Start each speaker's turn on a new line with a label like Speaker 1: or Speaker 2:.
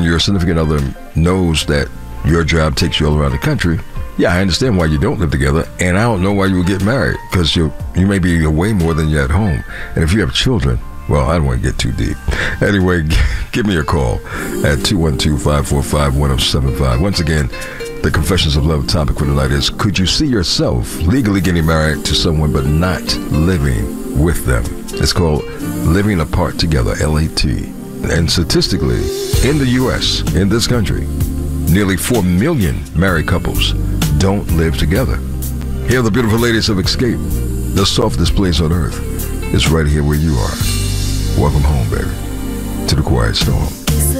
Speaker 1: your significant other knows that your job takes you all around the country, yeah, I understand why you don't live together, and I don't know why you would get married, because you may be away more than you're at home. And if you have children, well, I don't want to get too deep. Anyway, give me a call at 212-545-1075. Once again, the Confessions of Love topic for tonight is, could you see yourself legally getting married to someone but not living with them? It's called Living Apart Together, LAT. And statistically, in the U.S., in this country, nearly 4 million married couples don't live together. Here are the beautiful ladies of Escape. The softest place on earth is right here where you are. Welcome home, baby, to the Quiet Storm.